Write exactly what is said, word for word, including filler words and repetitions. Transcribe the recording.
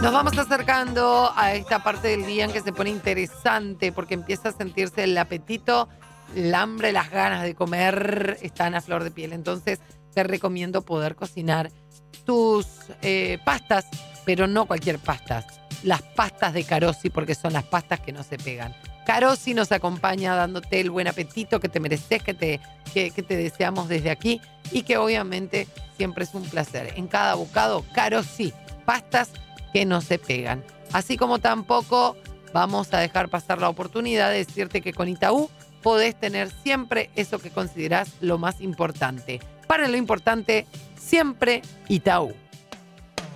Nos vamos acercando a esta parte del día en que se pone interesante porque empieza a sentirse el apetito, el hambre, las ganas de comer están a flor de piel. Entonces te recomiendo poder cocinar tus eh, pastas, pero no cualquier pastas. Las pastas de Carosi, porque son las pastas que no se pegan. Carosi nos acompaña dándote el buen apetito que te mereces, que te, que, que te deseamos desde aquí y que obviamente siempre es un placer. En cada bocado, Carosi, pastas que no se pegan. Así como tampoco vamos a dejar pasar la oportunidad de decirte que con Itaú podés tener siempre eso que considerás lo más importante. Para lo importante, siempre Itaú.